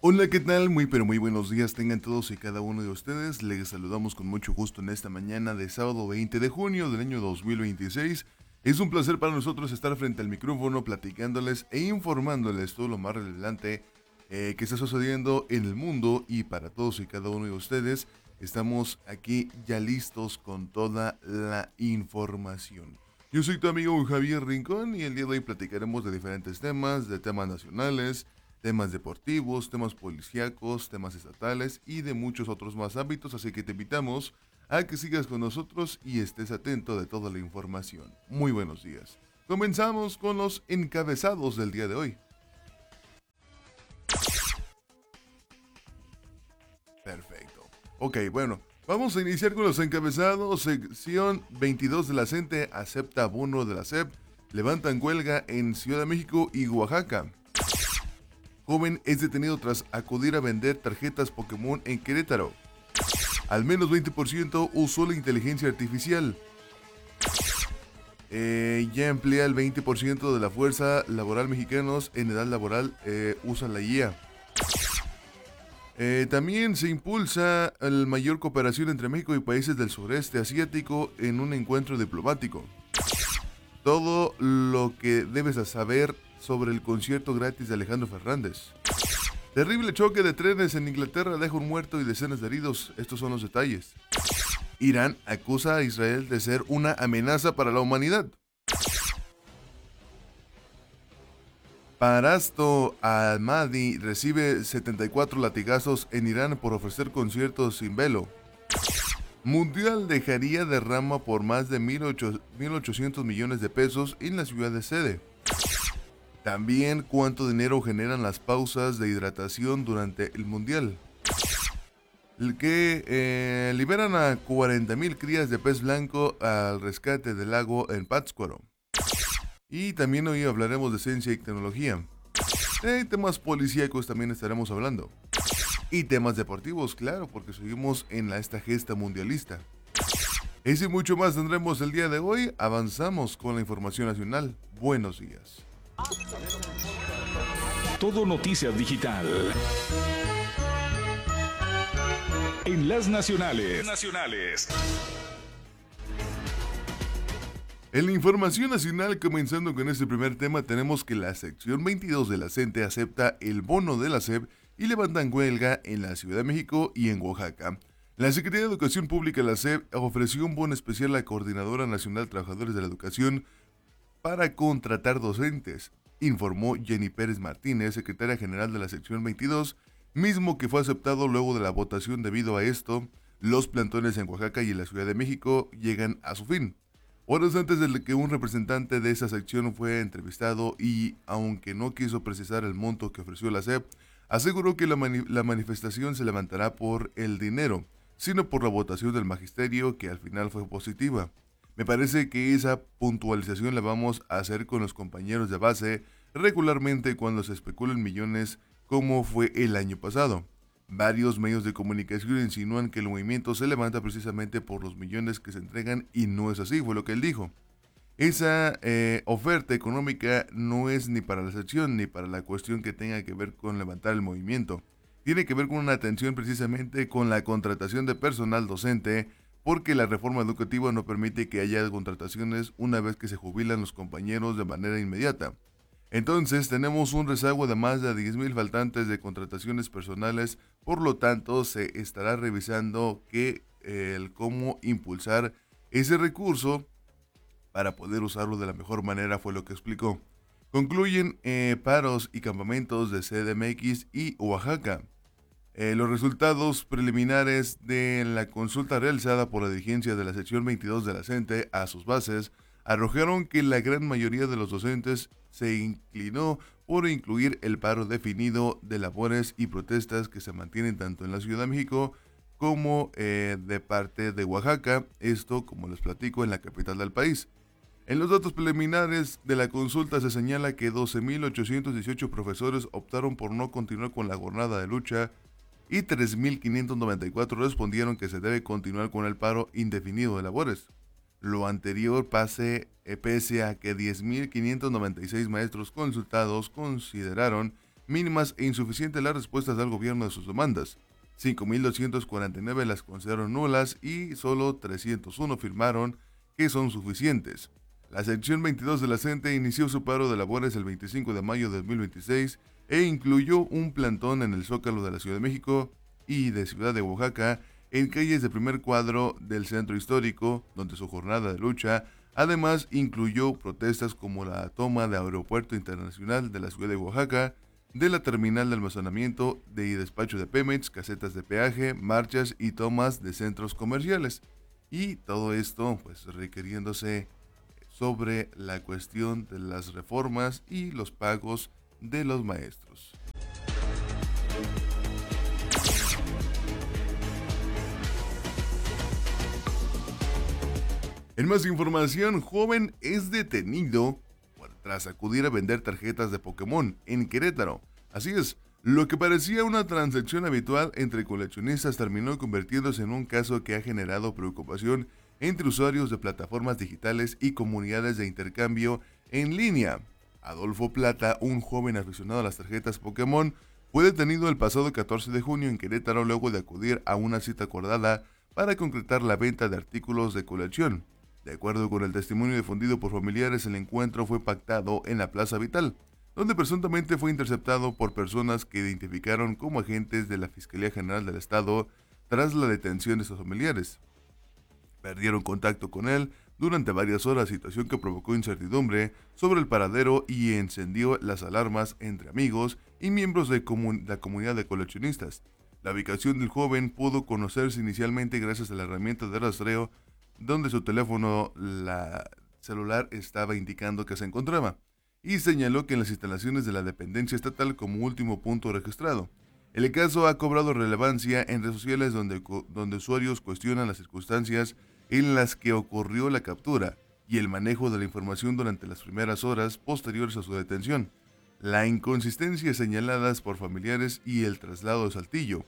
Hola, ¿qué tal? Muy pero muy buenos días tengan todos y cada uno de ustedes. Les saludamos con mucho gusto en esta mañana de sábado 20 de junio del año 2026. Es un placer para nosotros estar frente al micrófono platicándoles e informándoles todo lo más relevante que está sucediendo en el mundo y para todos y cada uno de ustedes. Estamos aquí ya listos con toda la información. Yo soy tu amigo Javier Rincón y el día de hoy platicaremos de diferentes temas, de temas nacionales, temas deportivos, temas policíacos, temas estatales y de muchos otros más ámbitos, así que te invitamos a que sigas con nosotros y estés atento de toda la información. Muy buenos días. Comenzamos con los encabezados del día de hoy. Perfecto. Ok, bueno, vamos a iniciar con los encabezados. Sección 22 de la CENTE acepta bono de la SEP. Levantan huelga en Ciudad de México y Oaxaca. Joven es detenido tras acudir a vender tarjetas Pokémon en Querétaro. Al menos 20% usó la inteligencia artificial. Ya emplea el 20% de la fuerza laboral mexicanos en edad laboral usan la IA. También se impulsa la mayor cooperación entre México y países del sureste asiático en un encuentro diplomático. Todo lo que debes saber sobre el concierto gratis de Alejandro Fernández. Terrible choque de trenes en Inglaterra deja un muerto y decenas de heridos. Estos son los detalles. Irán acusa a Israel de ser una amenaza para la humanidad. Parasto Ahmadi recibe 74 latigazos en Irán por ofrecer conciertos sin velo. Mundial dejaría derrama por más de 1.800 millones de pesos en la ciudad de sede. También cuánto dinero generan las pausas de hidratación durante el Mundial. El que liberan a 40.000 crías de pez blanco al rescate del lago en Pátzcuaro. Y también hoy hablaremos de ciencia y tecnología. De temas policíacos también estaremos hablando. Y temas deportivos, claro, porque seguimos en esta gesta mundialista. Ese y mucho más tendremos el día de hoy. Avanzamos con la información nacional. Buenos días. Todo Noticias Digital. En las nacionales. En la información nacional, comenzando con este primer tema, tenemos que la sección 22 de la CENTE acepta el bono de la SEP y levantan huelga en la Ciudad de México y en Oaxaca. La Secretaría de Educación Pública, la SEP, ofreció un bono especial a la Coordinadora Nacional de Trabajadores de la Educación para contratar docentes, informó Jenny Pérez Martínez, secretaria general de la sección 22, mismo que fue aceptado luego de la votación. Debido a esto, los plantones en Oaxaca y en la Ciudad de México llegan a su fin. Horas antes de que un representante de esa sección fue entrevistado y, aunque no quiso precisar el monto que ofreció la SEP, aseguró que la manifestación se levantará por el dinero, sino por la votación del magisterio, que al final fue positiva. Me parece que esa puntualización la vamos a hacer con los compañeros de base regularmente cuando se especulan millones como fue el año pasado. Varios medios de comunicación insinúan que el movimiento se levanta precisamente por los millones que se entregan y no es así, fue lo que él dijo. Esa oferta económica no es ni para la sección ni para la cuestión que tenga que ver con levantar el movimiento. Tiene que ver con una atención precisamente con la contratación de personal docente, porque la reforma educativa no permite que haya contrataciones una vez que se jubilan los compañeros de manera inmediata. Entonces tenemos un rezago de más de 10.000 faltantes de contrataciones personales, por lo tanto se estará revisando el cómo impulsar ese recurso para poder usarlo de la mejor manera, fue lo que explicó. Concluyen paros y campamentos de CDMX y Oaxaca. Los resultados preliminares de la consulta realizada por la dirigencia de la sección 22 de la CENTE a sus bases arrojaron que la gran mayoría de los docentes se inclinó por incluir el paro definido de labores y protestas que se mantienen tanto en la Ciudad de México como de parte de Oaxaca, esto, como les platico, en la capital del país. En los datos preliminares de la consulta se señala que 12.818 profesores optaron por no continuar con la jornada de lucha y 3.594 respondieron que se debe continuar con el paro indefinido de labores. Lo anterior pese a que 10.596 maestros consultados consideraron mínimas e insuficientes las respuestas del gobierno de sus demandas. 5.249 las consideraron nulas y solo 301 afirmaron que son suficientes. La sección 22 de la CENTE inició su paro de labores el 25 de mayo de 2026 e incluyó un plantón en el Zócalo de la Ciudad de México y de Ciudad de Oaxaca, en calles de primer cuadro del centro histórico, donde su jornada de lucha además incluyó protestas como la toma de Aeropuerto Internacional de la Ciudad de Oaxaca, de la terminal de almacenamiento y despacho de Pemex, casetas de peaje, marchas y tomas de centros comerciales. Y todo esto pues requiriéndose sobre la cuestión de las reformas y los pagos de los maestros. En más información, joven es detenido tras acudir a vender tarjetas de Pokémon en Querétaro. Así es, lo que parecía una transacción habitual entre coleccionistas terminó convirtiéndose en un caso que ha generado preocupación entre usuarios de plataformas digitales y comunidades de intercambio en línea. Adolfo Plata, un joven aficionado a las tarjetas Pokémon, fue detenido el pasado 14 de junio en Querétaro luego de acudir a una cita acordada para concretar la venta de artículos de colección. De acuerdo con el testimonio difundido por familiares, el encuentro fue pactado en la Plaza Vital, donde presuntamente fue interceptado por personas que identificaron como agentes de la Fiscalía General del Estado tras la detención de sus familiares. Perdieron contacto con él durante varias horas, situación que provocó incertidumbre sobre el paradero y encendió las alarmas entre amigos y miembros de la comunidad de coleccionistas. La ubicación del joven pudo conocerse inicialmente gracias a la herramienta de rastreo donde su teléfono celular estaba indicando que se encontraba, y señaló que en las instalaciones de la dependencia estatal como último punto registrado. El caso ha cobrado relevancia en redes sociales donde usuarios cuestionan las circunstancias en las que ocurrió la captura y el manejo de la información durante las primeras horas posteriores a su detención, la inconsistencia señaladas por familiares y el traslado de Saltillo.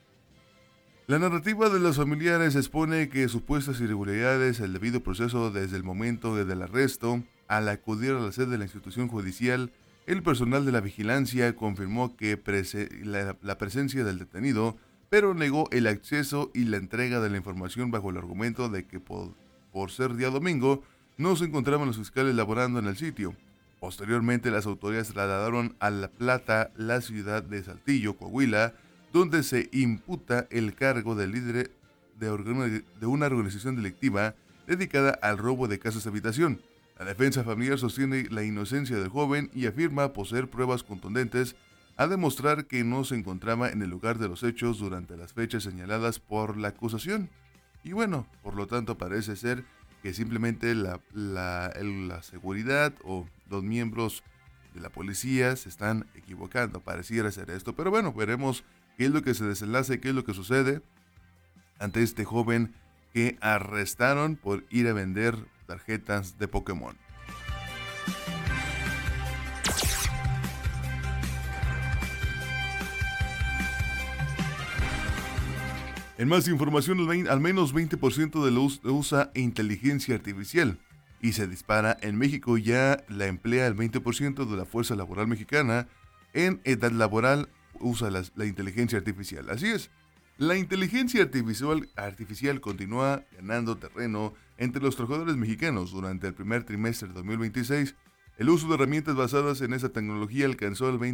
La narrativa de los familiares expone que supuestas irregularidades, el debido proceso desde el momento del arresto, al acudir a la sede de la institución judicial, el personal de la vigilancia confirmó que la presencia del detenido, pero negó el acceso y la entrega de la información bajo el argumento de que por ser día domingo no se encontraban los fiscales laborando en el sitio. Posteriormente, las autoridades trasladaron a La Plata, la ciudad de Saltillo, Coahuila, donde se imputa el cargo de líder de una organización delictiva dedicada al robo de casas de habitación. La defensa familiar sostiene la inocencia del joven y afirma poseer pruebas contundentes a demostrar que no se encontraba en el lugar de los hechos durante las fechas señaladas por la acusación. Y bueno, por lo tanto parece ser que simplemente la seguridad o los miembros de la policía se están equivocando, pareciera ser esto. Pero bueno, veremos qué es lo que se desenlace, qué es lo que sucede ante este joven que arrestaron por ir a vender tarjetas de Pokémon. En más información, al menos 20% de los usa inteligencia artificial y se dispara en México. Ya la emplea el 20% de la fuerza laboral mexicana. En edad laboral usa la inteligencia artificial. Así es, la inteligencia artificial continúa ganando terreno entre los trabajadores mexicanos. Durante el primer trimestre de 2026, el uso de herramientas basadas en esa tecnología alcanzó el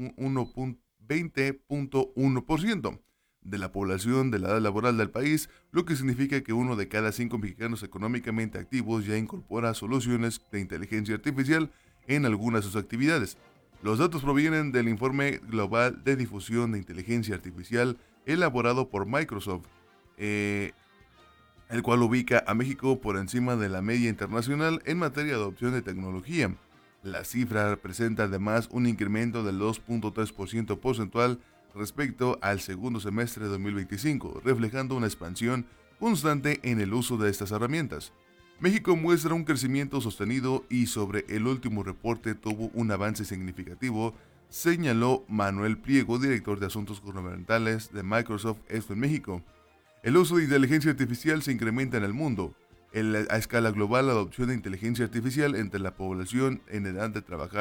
20.1% de la población de la edad laboral del país, lo que significa que 1 de cada 5 mexicanos económicamente activos ya incorpora soluciones de inteligencia artificial en algunas de sus actividades. Los datos provienen del Informe Global de Difusión de Inteligencia Artificial elaborado por Microsoft, el cual ubica a México por encima de la media internacional en materia de adopción de tecnología. La cifra representa además un incremento del 2.3% porcentual respecto al segundo semestre de 2025, reflejando una expansión constante en el uso de estas herramientas. México muestra un crecimiento sostenido y sobre el último reporte tuvo un avance significativo, señaló Manuel Pliego, director de Asuntos Gubernamentales de Microsoft esto en México. El uso de inteligencia artificial se incrementa en el mundo. A escala global, la adopción de inteligencia artificial entre la población en edad de trabajar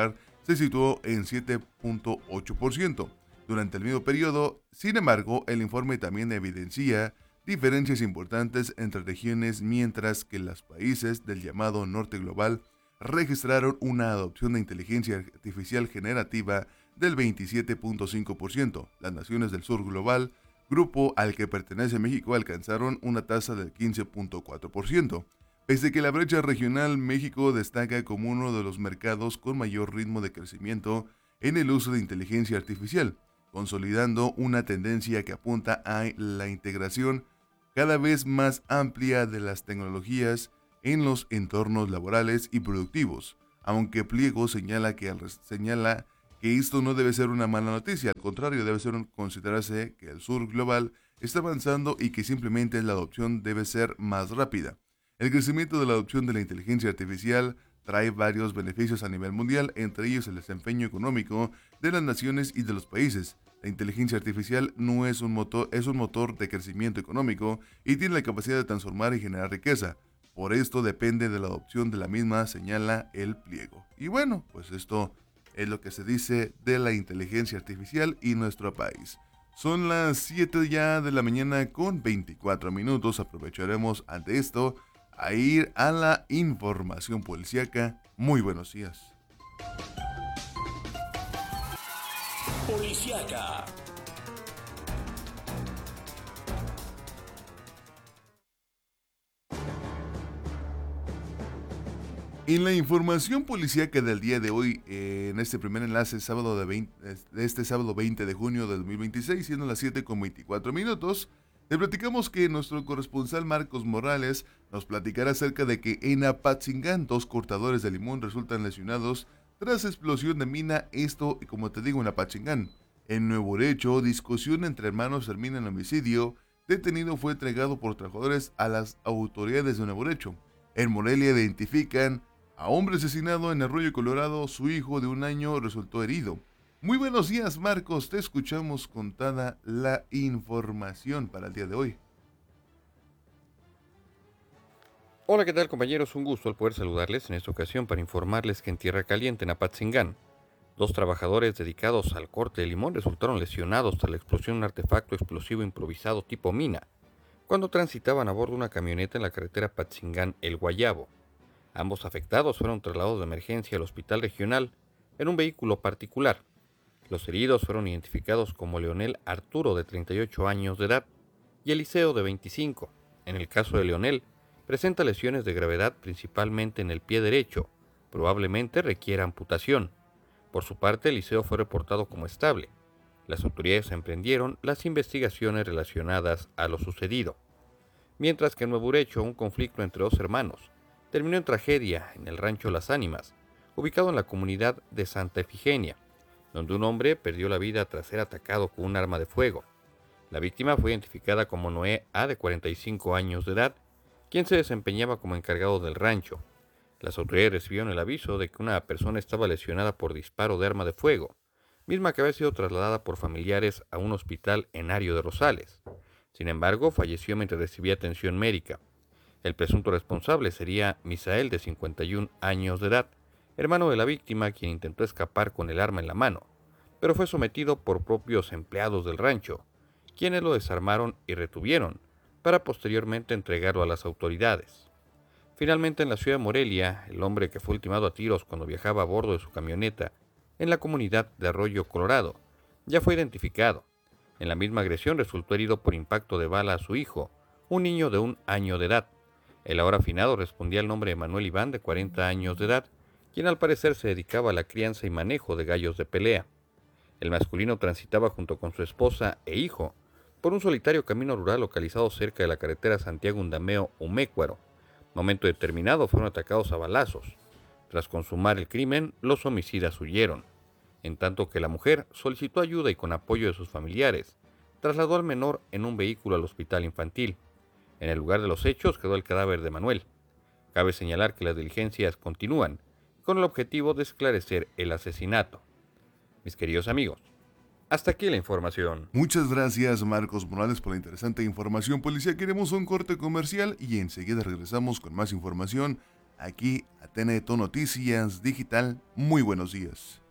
se situó en 7.8% durante el mismo periodo. Sin embargo, el informe también evidencia diferencias importantes entre regiones, mientras que los países del llamado norte global registraron una adopción de inteligencia artificial generativa del 27.5%. Las naciones del sur global, grupo al que pertenece México, alcanzaron una tasa del 15.4%. Pese a que la brecha regional, México destaca como uno de los mercados con mayor ritmo de crecimiento en el uso de inteligencia artificial, consolidando una tendencia que apunta a la integración cada vez más amplia de las tecnologías en los entornos laborales y productivos, aunque Pliego señala que esto no debe ser una mala noticia, al contrario, debe considerarse que el sur global está avanzando y que simplemente la adopción debe ser más rápida. El crecimiento de la adopción de la inteligencia artificial trae varios beneficios a nivel mundial, entre ellos el desempeño económico de las naciones y de los países. La inteligencia artificial no es un motor, es un motor de crecimiento económico y tiene la capacidad de transformar y generar riqueza. Por esto depende de la adopción de la misma, señala el pliego. Y bueno, pues esto es lo que se dice de la inteligencia artificial y nuestro país. Son las 7 ya de la mañana con 24 minutos. Aprovecharemos ante esto a ir a la información policíaca. Muy buenos días. Policíaca. En la información policíaca del día de hoy, en este primer enlace sábado 20 de junio de 2026, siendo las 7:24 minutos, le platicamos que nuestro corresponsal Marcos Morales nos platicará acerca de que en Apatzingán 2 cortadores de limón resultan lesionados tras explosión de mina, esto, como te digo, en Apatzingán. En Nuevo Laredo, discusión entre hermanos termina en homicidio, detenido fue entregado por trabajadores a las autoridades de Nuevo Laredo. En Morelia identifican a hombre asesinado en Arroyo Colorado, su hijo de 1 año resultó herido. Muy buenos días, Marcos, te escuchamos con toda la información para el día de hoy. Hola, ¿qué tal, compañeros? Un gusto el poder saludarles en esta ocasión para informarles que en Tierra Caliente, en Apatzingán, 2 trabajadores dedicados al corte de limón resultaron lesionados tras la explosión de un artefacto explosivo improvisado tipo mina, cuando transitaban a bordo de una camioneta en la carretera Apatzingán-El Guayabo. Ambos afectados fueron trasladados de emergencia al hospital regional en un vehículo particular. Los heridos fueron identificados como Leonel Arturo, de 38 años de edad, y Eliseo, de 25. En el caso de Leonel, presenta lesiones de gravedad principalmente en el pie derecho, probablemente requiera amputación. Por su parte, Eliseo fue reportado como estable. Las autoridades emprendieron las investigaciones relacionadas a lo sucedido. Mientras que en Nuevo Laredo, un conflicto entre 2 hermanos terminó en tragedia en el rancho Las Ánimas, ubicado en la comunidad de Santa Efigenia, donde un hombre perdió la vida tras ser atacado con un arma de fuego. La víctima fue identificada como Noé A., de 45 años de edad, quien se desempeñaba como encargado del rancho. Las autoridades recibieron el aviso de que una persona estaba lesionada por disparo de arma de fuego, misma que había sido trasladada por familiares a un hospital en Ario de Rosales. Sin embargo, falleció mientras recibía atención médica. El presunto responsable sería Misael, de 51 años de edad, hermano de la víctima, quien intentó escapar con el arma en la mano, pero fue sometido por propios empleados del rancho, quienes lo desarmaron y retuvieron, para posteriormente entregarlo a las autoridades. Finalmente, en la ciudad de Morelia, el hombre que fue ultimado a tiros cuando viajaba a bordo de su camioneta en la comunidad de Arroyo Colorado ya fue identificado. En la misma agresión resultó herido por impacto de bala a su hijo, un niño de 1 año de edad. El ahora afinado respondía al nombre de Manuel Iván, de 40 años de edad, quien al parecer se dedicaba a la crianza y manejo de gallos de pelea. El masculino transitaba junto con su esposa e hijo por un solitario camino rural localizado cerca de la carretera Santiago-Undameo-Umécuaro. Momento determinado fueron atacados a balazos. Tras consumar el crimen, los homicidas huyeron, en tanto que la mujer solicitó ayuda y con apoyo de sus familiares, trasladó al menor en un vehículo al hospital infantil. En el lugar de los hechos quedó el cadáver de Manuel. Cabe señalar que las diligencias continúan con el objetivo de esclarecer el asesinato. Mis queridos amigos, hasta aquí la información. Muchas gracias, Marcos Morales, por la interesante información policial. Queremos un corte comercial y enseguida regresamos con más información aquí a TNT Noticias Digital. Muy buenos días.